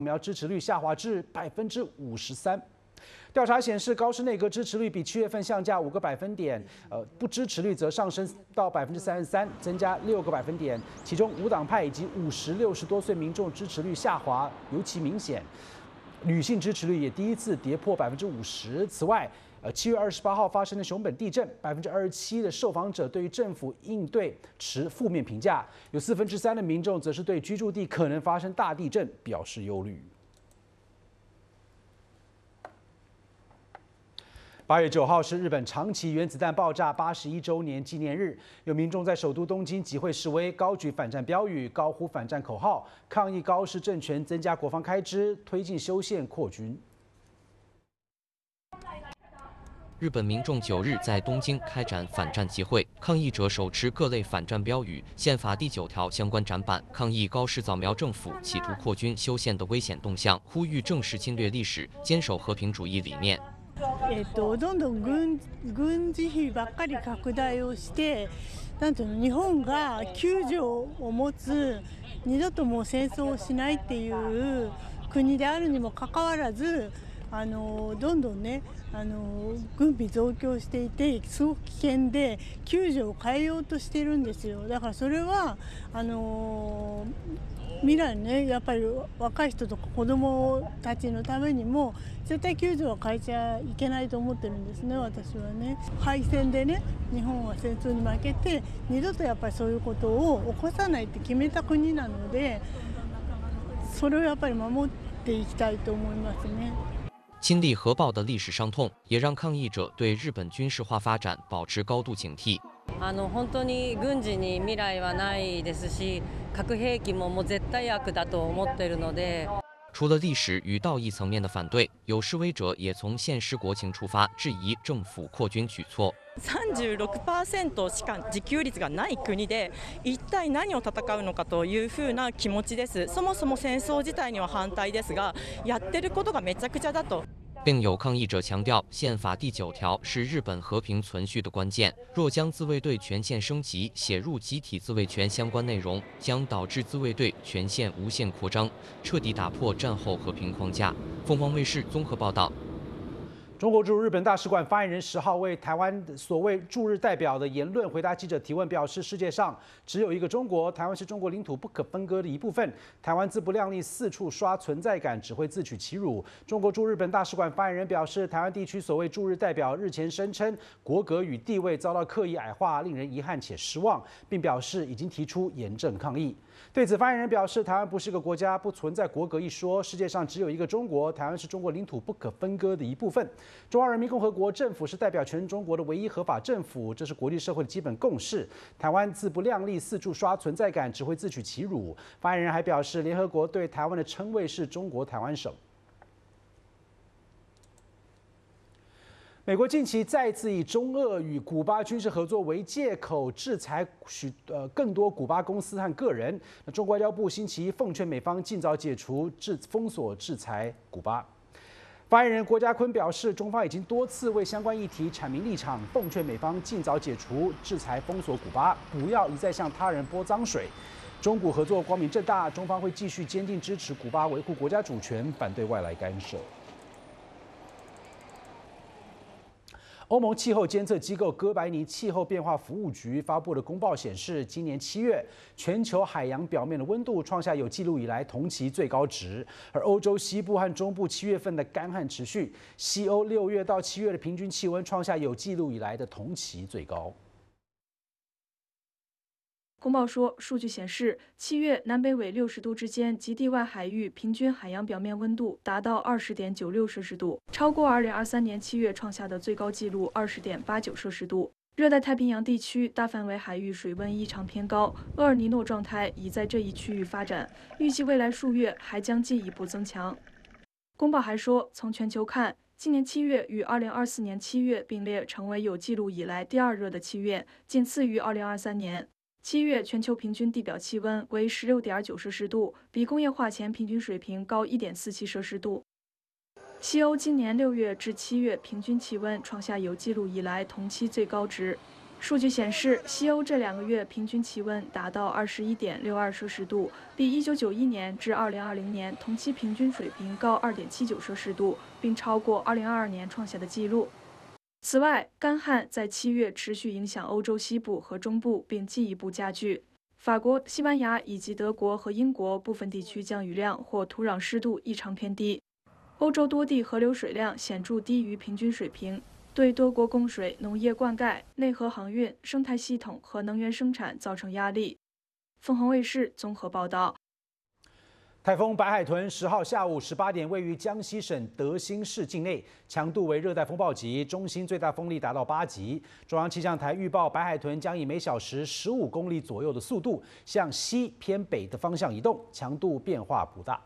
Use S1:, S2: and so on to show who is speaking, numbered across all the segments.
S1: 苗支持率下滑至53%。调查显示，高市内阁支持率比7月份下降5个百分点，不支持率则上升到33%，增加6个百分点。其中无党派以及50、60多岁民众支持率下滑尤其明显，女性支持率也第一次跌破50%。此外，7月28号发生的熊本地震，27%的受访者对于政府应对持负面评价，有3/4的民众则是对居住地可能发生大地震表示忧虑。8月9号是日本长崎原子弹爆炸81周年纪念日，有民众在首都东京集会示威，高举反战标语，高呼反战口号，抗议高市政权增加国防开支，推进修宪扩军。
S2: 日本民众9日在东京开展反战集会，抗议者手持各类反战标语、宪法第9条相关展板，抗议高市早苗政府企图扩军修宪的危险动向，呼吁正视侵略历史，坚守和平主义理念。
S3: どんどん軍事費ばっかり拡大をして、なんていうの、日本が9条を持つ二度ともう戦争をしないっていう国であるにもかかわらず、どんどんね軍備増強していてすごく危険で9条を変えようとしているんですよ。だからそれは未来ね、やっぱり若い人とか子どもたちのためにも絶対9条は変えちゃいけないと思ってるんですね、私はね。敗戦でね、日本は戦争に負けて二度とやっぱりそういうことを起こさないって決めた国なので、それをやっぱり守っていきたいと思いますね。
S2: 亲历核爆的历史伤痛，也让抗议者对日本军事化发展保持高度警惕。
S4: 本当に軍事に未来はないですし、核兵器ももう絶対悪だと思っているので。
S2: 除了历史与道义层面的反对，有示威者也从现实国情出发，质疑政府扩军举措。
S5: 36% しか自給率がない国で一体何を戦うのかというふうな気持ちです。そもそも戦争自体には反対ですが、やってることがめちゃくちゃだと。
S2: 并有抗议者强调，宪法第9条是日本和平存续的关键。若将自卫队权限升级写入集体自卫权相关内容，将导致自卫队权限无限扩张，彻底打破战后和平框架。凤凰卫视综合报道。
S1: 中国驻日本大使馆发言人10号为台湾所谓驻日代表的言论回答记者提问，表示世界上只有一个中国，台湾是中国领土不可分割的一部分，台湾自不量力四处刷存在感，只会自取其辱。中国驻日本大使馆发言人表示，台湾地区所谓驻日代表日前声称国格与地位遭到刻意矮化，令人遗憾且失望，并表示已经提出严正抗议。对此，发言人表示，台湾不是个国家，不存在国格一说，世界上只有一个中国，台湾是中国领土不可分割的一部分。中华人民共和国政府是代表全中国的唯一合法政府，这是国际社会的基本共识。台湾自不量力四处刷存在感，只会自取其辱。发言人还表示，联合国对台湾的称谓是中国台湾省。美国近期再次以中俄与古巴军事合作为借口，制裁更多古巴公司和个人。那中国外交部星期一奉劝美方尽早解除封锁制裁古巴。发言人郭家坤表示，中方已经多次为相关议题阐明立场，奉劝美方尽早解除制裁封锁古巴，不要一再向他人泼脏水。中古合作光明正大，中方会继续坚定支持古巴维护国家主权，反对外来干涉。欧盟气候监测机构哥白尼气候变化服务局发布的公报显示，今年7月，全球海洋表面的温度创下有记录以来同期最高值，而欧洲西部和中部7月份的干旱持续，西欧6月到7月的平均气温创下有记录以来的同期最高。
S6: 公报说，数据显示，7月南北纬60度之间及地外海域平均海洋表面温度达到20.96摄氏度，超过2023年7月创下的最高纪录20.89摄氏度。热带太平洋地区大范围海域水温异常偏高，厄尔尼诺状态已在这一区域发展，预计未来数月还将进一步增强。公报还说，从全球看，今年7月与2024年7月并列成为有记录以来第2热的7月，仅次于2023年。7月全球平均地表气温为16.9摄氏度，比工业化前平均水平高1.47摄氏度。西欧今年6月至7月平均气温创下有记录以来同期最高值。 数据显示，西欧这2个月平均气温达到21.62摄氏度，比1991年至2020年同期平均水平高2.79摄氏度，并超过2022年创下的纪录。此外，干旱在7月持续影响欧洲西部和中部，并进一步加剧。法国、西班牙以及德国和英国部分地区降雨量或土壤湿度异常偏低。欧洲多地河流水量显著低于平均水平。 对多国供水、农业灌溉、内河航运、生态系统和能源生产造成压力。凤凰卫视综合报道。
S1: 台风白海豚10号下午18点位于江西省德兴市境内，强度为热带风暴级，中心最大风力达到8级。中央气象台预报，白海豚将以每小时15公里左右的速度向西偏北的方向移动，强度变化不大。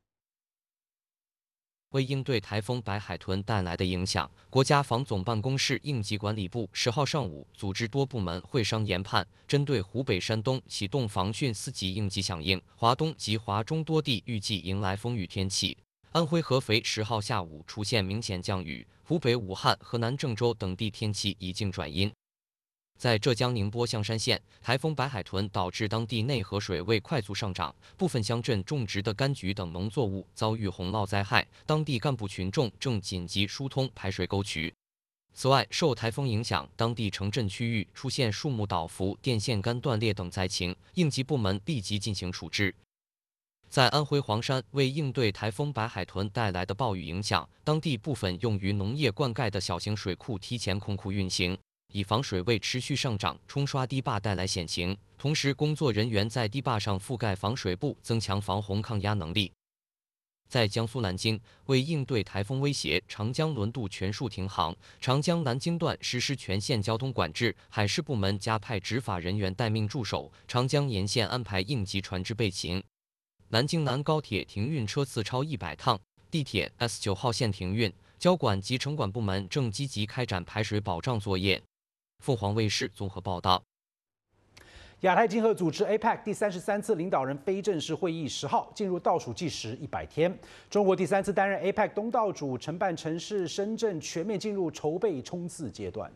S2: 为应对台风白海豚带来的影响，国家防总办公室应急管理部10号上午组织多部门会商研判，针对湖北、山东启动防汛4级应急响应。华东及华中多地预计迎来风雨天气。安徽合肥10号下午出现明显降雨，湖北武汉、河南郑州等地天气已经转阴。 在浙江宁波象山县，台风白海豚导致当地内河水位快速上涨，部分乡镇种植的柑橘等农作物遭遇洪涝灾害，当地干部群众正紧急疏通排水沟渠。此外，受台风影响，当地城镇区域出现树木倒伏、电线杆断裂等灾情，应急部门立即进行处置。 在安徽黄山，为应对台风白海豚带来的暴雨影响，当地部分用于农业灌溉的小型水库提前控库运行。 以防水位持续上涨冲刷堤坝带来险情，同时工作人员在堤坝上覆盖防水布，增强防洪抗压能力。在江苏南京，为应对台风威胁，长江轮渡全数停航，长江南京段实施全线交通管制，海事部门加派执法人员待命驻守，长江沿线安排应急船只备勤。南京南高铁停运车次超100趟，地铁 S9号线停运，交管及城管部门正积极开展排水保障作业。 凤凰卫视综合报道。
S1: 亚太经合组织 APEC 第33次领导人非正式会议10号进入倒数计时100天。中国第3次担任 APEC 东道主，承办城市深圳全面进入筹备冲刺阶段。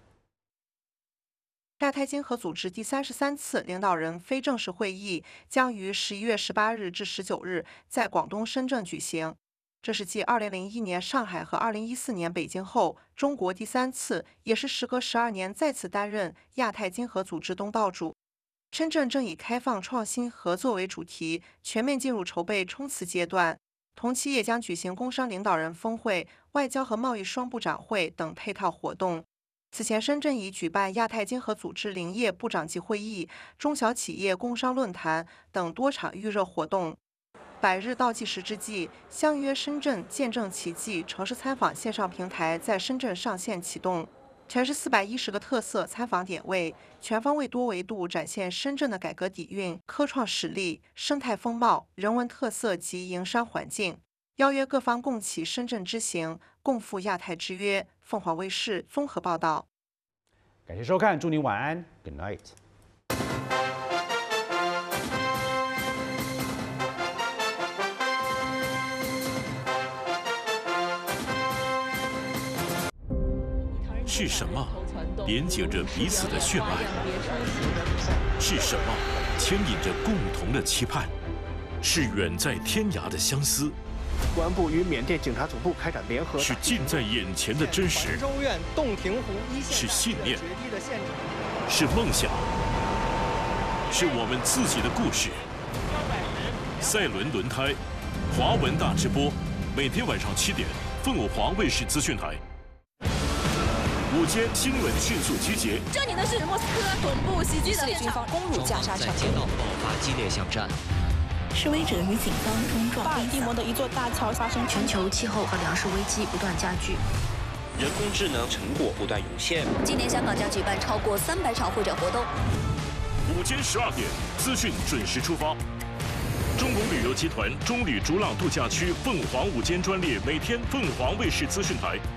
S7: 亚太经合组织第33次领导人非正式会议将于11月18日至19日在广东深圳举行。 这是继2001年上海和2014年北京后，中国第3次，也是时隔12年再次担任亚太经合组织东道主。深圳正以开放、创新、合作为主题，全面进入筹备冲刺阶段。同期也将举行工商领导人峰会、外交和贸易双部长会等配套活动。此前，深圳已举办亚太经合组织林业部长级会议、中小企业工商论坛等多场预热活动。 100日倒计时之际，相约深圳见证奇迹城市参访线上平台在深圳上线启动，全市410个特色参访点位，全方位多维度展现深圳的改革底蕴、科创实力、生态风貌、人文特色及营商环境，邀约各方共启深圳之行，共赴亚太之约。凤凰卫视综合报道。
S1: 感谢收看，祝您晚安 ，Good night。
S8: 是什么连接着彼此的血脉？是什么牵引着共同的期盼？是远在天涯的相思。
S9: 公安部与缅甸警察总部开展联合。
S8: 是近在眼前的真实。
S9: 州院洞庭湖一线。
S8: 是信念。是梦想。是我们自己的故事。赛轮轮胎，华文大直播，每天晚上7点，凤凰卫视资讯台。 午间新闻迅速集结。
S10: 这里的是莫斯科总部袭击的
S11: 军方攻入加沙城，
S2: 在街道爆发激烈巷战。
S11: 示威者与警方冲撞。
S5: 巴以的摩的一座大桥发生
S11: 全球气候和粮食危机不断加剧，
S12: 人工智能成果不断涌现。
S10: 今年香港将举办超过300场会展活动。
S8: 午间12点，资讯准时出发。中国旅游集团中旅逐朗度假区凤凰午间专列，每天凤凰卫视资讯台。